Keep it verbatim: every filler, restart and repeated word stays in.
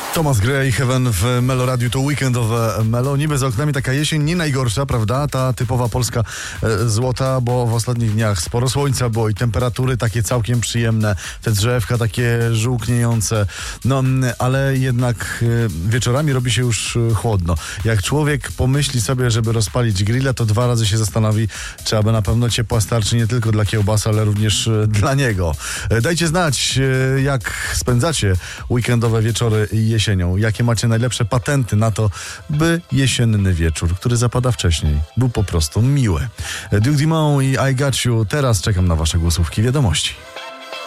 Thomas Gray, Heaven w Melo Radiu, to weekendowe Melo. Niby za oknami taka jesień, nie najgorsza, prawda? Ta typowa polska e, złota, bo w ostatnich dniach sporo słońca było i temperatury takie całkiem przyjemne, te drzewka takie żółkniejące, no ale jednak e, wieczorami robi się już e, chłodno. Jak człowiek pomyśli sobie, żeby rozpalić grilla, to dwa razy się zastanowi, czy aby na pewno ciepła starczy nie tylko dla kiełbasy, ale również e, dla niego. E, dajcie znać, e, jak spędzacie weekendowe wieczory i jesienią. Jakie macie najlepsze patenty na to, by jesienny wieczór, który zapada wcześniej, był po prostu miły. Duke Dumont i I Got You. Teraz czekam na wasze głosówki, wiadomości.